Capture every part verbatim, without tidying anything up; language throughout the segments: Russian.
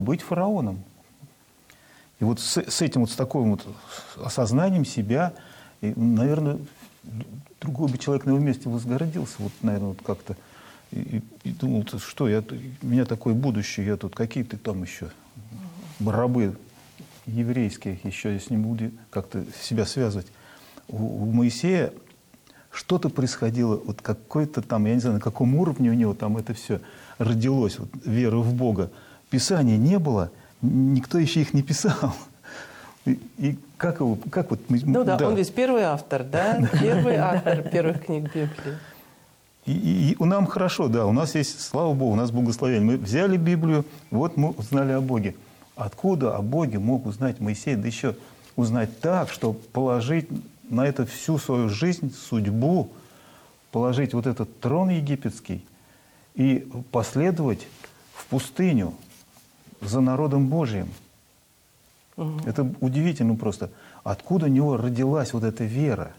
быть фараоном. И вот с, с этим вот, с таким вот осознанием себя, и, наверное, другой бы человек на его месте возгордился, вот, наверное, вот как-то, и, и думал, что я, у меня такое будущее, я тут какие-то там еще рабы еврейские, еще я с ним буду как-то себя связывать. У, у Моисея что-то происходило, вот какой-то там, я не знаю, на каком уровне у него там это все родилось, вот, вера в Бога. Писания не было, никто еще их не писал. И, и как его, как вот... Ну да, да, он ведь первый автор, да? Первый автор первых книг Библии. И, и, и нам хорошо, да, у нас есть, слава Богу, у нас благословение. Мы взяли Библию, вот мы узнали о Боге. Откуда о Боге мог узнать Моисей, да еще узнать так, что положить на это всю свою жизнь, судьбу, положить вот этот трон египетский и последовать в пустыню за народом Божьим. Угу. Это удивительно просто. Откуда у него родилась вот эта вера?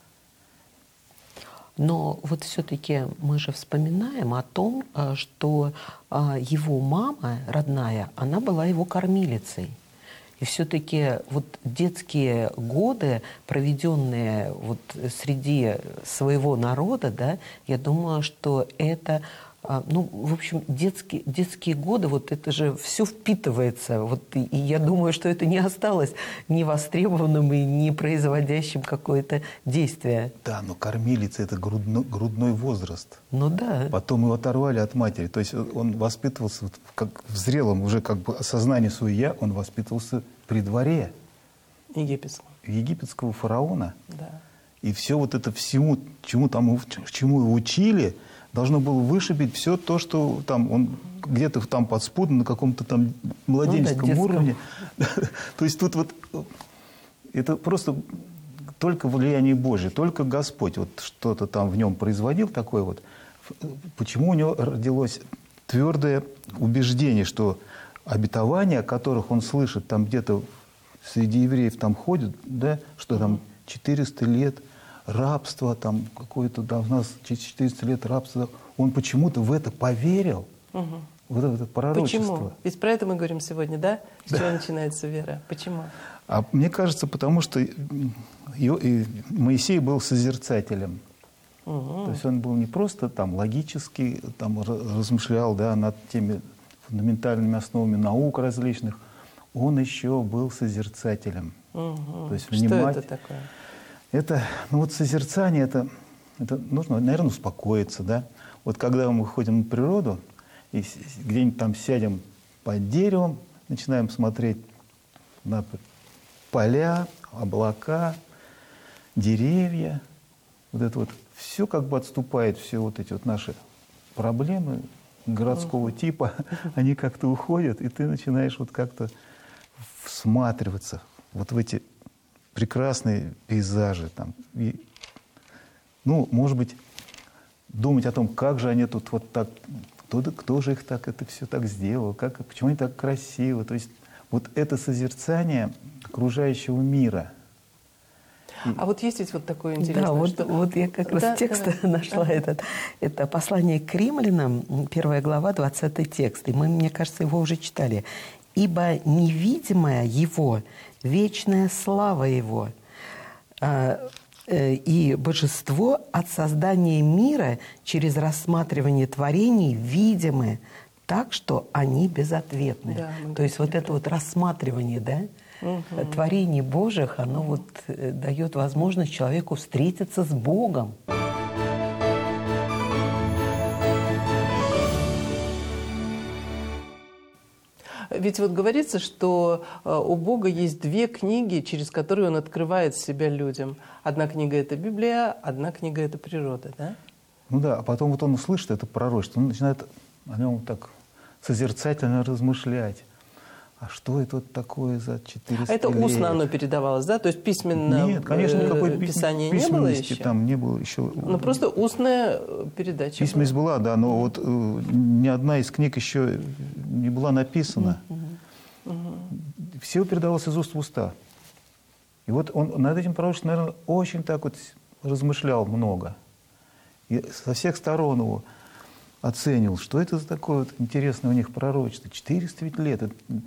Но вот все-таки мы же вспоминаем о том, что его мама родная, она была его кормилицей. И все-таки вот детские годы, проведенные вот среди своего народа, да, я думаю, что это, ну, в общем, детские, детские годы, вот это же все впитывается. Вот, и, и я думаю, что это не осталось невостребованным и не производящим какое-то действие. Да, но кормилица – это грудной, грудной возраст. Ну да. Потом его оторвали от матери. То есть он воспитывался, как в зрелом уже как бы осознании своего «я», он воспитывался при дворе. Египетского. Египетского фараона. Да. И все вот это всему, чему, там, чему его учили, должно было вышибить все то, что там он где-то там подспудно на каком-то там младенческом, ну, да, уровне. То есть тут вот это просто только влияние Божие, только Господь вот что-то там в нем производил такое вот. Почему у него родилось твердое убеждение, что обетования, о которых он слышит, там где-то среди евреев там ходят, да, что там четыреста лет рабства, там какое-то, да, у нас четыреста лет рабства, он почему-то в это поверил, угу. Вот это пророчество. Почему? Ведь про это мы говорим сегодня, да? С да. чего начинается вера? Почему? А мне кажется, потому что Моисей был созерцателем. Угу. То есть он был не просто там логически там, размышлял, да, над теми фундаментальными основами наук различных, он еще был созерцателем. Угу. То есть внимать... Что это такое? Это, ну вот созерцание, это, это нужно, наверное, успокоиться, да. Вот когда мы выходим на природу, и где-нибудь там сядем под деревом, начинаем смотреть на поля, облака, деревья, вот это вот, все как бы отступает, все вот эти вот наши проблемы городского uh-huh. типа, они как-то уходят, и ты начинаешь вот как-то всматриваться вот в эти прекрасные пейзажи. Там. И, ну, может быть, думать о том, как же они тут вот так, кто, кто же их так это все так сделал, как, почему они так красиво. То есть вот это созерцание окружающего мира. А вот есть ведь вот такое интересное... Да, вот, что... вот я как да, раз текст да, нашла да. этот. Это послание к римлянам, первая глава, двадцатый текст. И мы, мне кажется, его уже читали. «Ибо невидимая его, вечная слава его э, э, и божество от создания мира через рассматривание творений видимы так, что они безответны». Да, то есть вот это вот рассматривание, да, угу. творений Божьих, оно вот э, дает возможность человеку встретиться с Богом. Ведь вот говорится, что у Бога есть две книги, через которые Он открывает себя людям. Одна книга – это Библия, одна книга – это природа, да? Ну да, а потом вот он услышит это пророчество, он начинает о нем так созерцательно размышлять. А что это вот такое за четыреста лет? А это устно оно передавалось, да? То есть письменно Нет, конечно, никакой писания не было еще? Там не было еще. Ну, просто устная передача. Письменность была. была, да, но вот э, ни одна из книг еще не была написана. Uh-huh. Uh-huh. Все передавалось из уст в уста. И вот он над этим пророчеством, наверное, очень так вот размышлял много. И со всех сторон его оценивал, что это за такое вот интересное у них пророчество. четыреста ведь лет. Это